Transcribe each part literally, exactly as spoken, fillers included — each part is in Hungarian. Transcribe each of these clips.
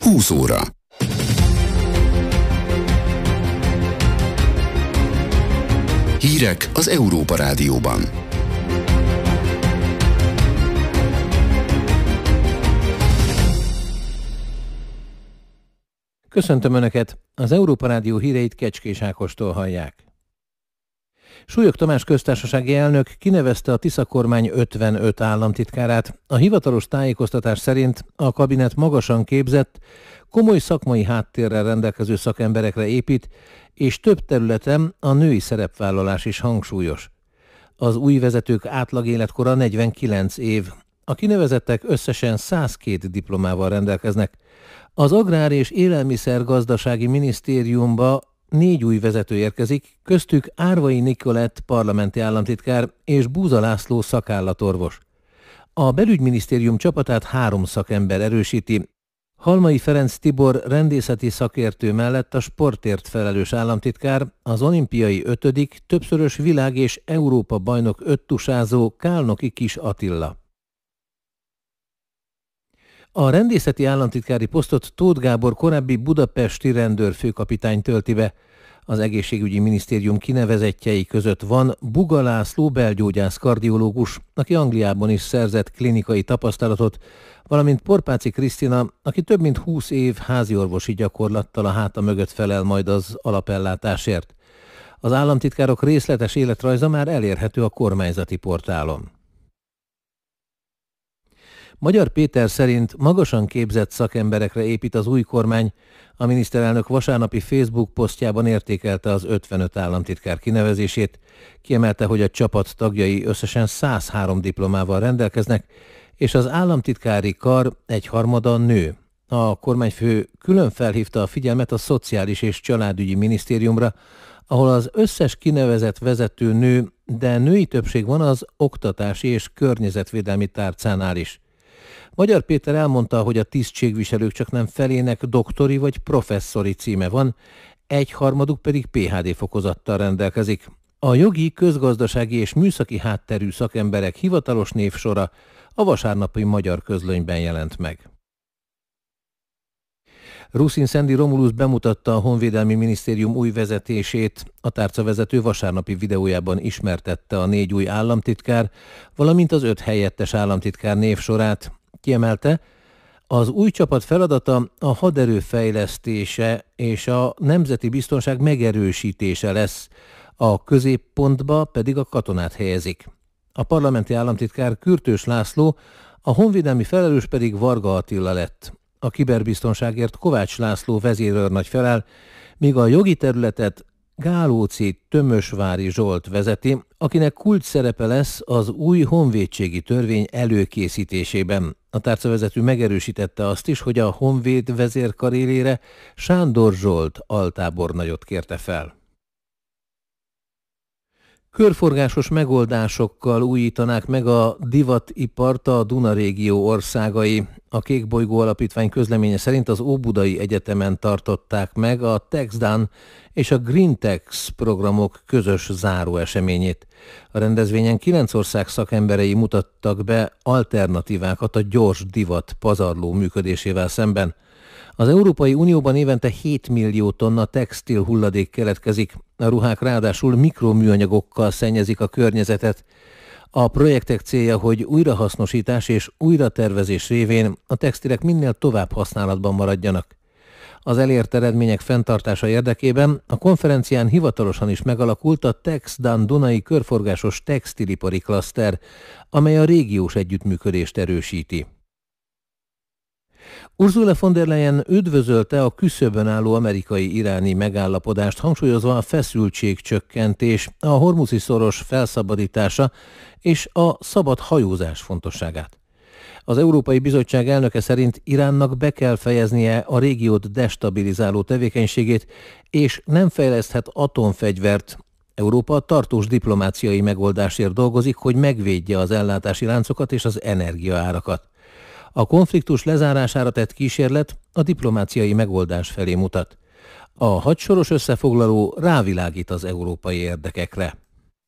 húsz óra. Hírek az Európa Rádióban. Köszöntöm Önöket! Az Európa Rádió híreit Kecskés Ákostól hallják. Súlyog Tamás köztársasági elnök kinevezte a Tisza kormány ötvenöt államtitkárát. A hivatalos tájékoztatás szerint a kabinet magasan képzett, komoly szakmai háttérrel rendelkező szakemberekre épít, és több területen a női szerepvállalás is hangsúlyos. Az új vezetők átlag életkora negyvenkilenc év. A kinevezettek összesen százkettő diplomával rendelkeznek. Az Agrár- és Élelmiszer-gazdasági Minisztériumba négy új vezető érkezik, köztük Árvai Nikolett parlamenti államtitkár és Búza László szakállatorvos. A belügyminisztérium csapatát három szakember erősíti. Halmai Ferenc Tibor rendészeti szakértő mellett a sportért felelős államtitkár, az olimpiai ötödik, többszörös világ- és Európa bajnok öttusázó Kálnoki Kis Attila. A rendészeti államtitkári posztot Tóth Gábor korábbi budapesti rendőrfőkapitány tölti be. Az egészségügyi minisztérium kinevezettjei között van Buga László belgyógyász kardiológus, aki Angliában is szerzett klinikai tapasztalatot, valamint Porpáci Krisztina, aki több mint húsz év háziorvosi gyakorlattal a háta mögött felel majd az alapellátásért. Az államtitkárok részletes életrajza már elérhető a kormányzati portálon. Magyar Péter szerint magasan képzett szakemberekre épít az új kormány. A miniszterelnök vasárnapi Facebook posztjában értékelte az ötvenöt államtitkár kinevezését. Kiemelte, hogy a csapat tagjai összesen száz három diplomával rendelkeznek, és az államtitkári kar egyharmada nő. A kormányfő külön felhívta a figyelmet a Szociális és Családügyi Minisztériumra, ahol az összes kinevezett vezető nő, de női többség van az oktatási és környezetvédelmi tárcánál is. Magyar Péter elmondta, hogy a tisztségviselők csak nem felének doktori vagy professzori címe van, egyharmaduk pedig pé há dé fokozattal rendelkezik. A jogi, közgazdasági és műszaki hátterű szakemberek hivatalos névsora a vasárnapi Magyar Közlönyben jelent meg. Ruszin Szendi Romulus bemutatta a Honvédelmi Minisztérium új vezetését. A tárcavezető vasárnapi videójában ismertette a négy új államtitkár, valamint az öt helyettes államtitkár névsorát. Kiemelte, az új csapat feladata a haderő fejlesztése és a nemzeti biztonság megerősítése lesz, a középpontba pedig a katonát helyezik. A parlamenti államtitkár Kürtős László, a honvédelmi felelős pedig Varga Attila lett. A kiberbiztonságért Kovács László vezérőrnagy felel, míg a jogi területet Gálóci Tömösvári Zsolt vezeti, akinek kulcs szerepe lesz az új honvédségi törvény előkészítésében. A tárcavezető megerősítette azt is, hogy a honvéd vezérkar élére Sándor Zsolt altábornagyot kérte fel. Körforgásos megoldásokkal újítanák meg a divatipart a Duna régió országai. A Kékbolygó Alapítvány közleménye szerint az Óbudai Egyetemen tartották meg a TexDan és a GreenTex programok közös záróeseményét. A rendezvényen kilenc ország szakemberei mutattak be alternatívákat a gyors divat pazarló működésével szemben. Az Európai Unióban évente hét millió tonna textil hulladék keletkezik, a ruhák ráadásul mikroműanyagokkal szennyezik a környezetet. A projektek célja, hogy újrahasznosítás és újratervezés révén a textilek minél tovább használatban maradjanak. Az elért eredmények fenntartása érdekében a konferencián hivatalosan is megalakult a TexDan Dunai körforgásos textilipari klaszter, amely a régiós együttműködést erősíti. Ursula von der Leyen üdvözölte a küszöbön álló amerikai-iráni megállapodást, hangsúlyozva a feszültségcsökkentés, a Hormuzi-szoros felszabadítása és a szabad hajózás fontosságát. Az Európai Bizottság elnöke szerint Iránnak be kell fejeznie a régiót destabilizáló tevékenységét, és nem fejleszthet atomfegyvert. Európa tartós diplomáciai megoldásért dolgozik, hogy megvédje az ellátási láncokat és az energiaárakat. A konfliktus lezárására tett kísérlet a diplomáciai megoldás felé mutat. A hatsoros összefoglaló rávilágít az európai érdekekre.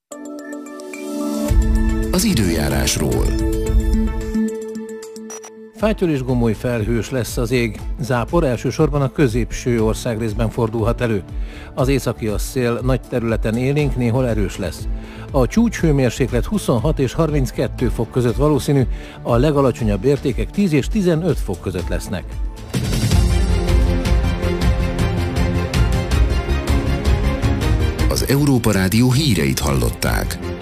Az időjárásról. Fátyol és gomoly felhős lesz az ég. Zápor elsősorban a középső országrészben fordulhat elő. Az északi a szél nagy területen élénk, néhol erős lesz. A csúcshőmérséklet huszonhat és harminckettő fok között valószínű, a legalacsonyabb értékek tíz és tizenöt fok között lesznek. Az Európa Rádió híreit hallották.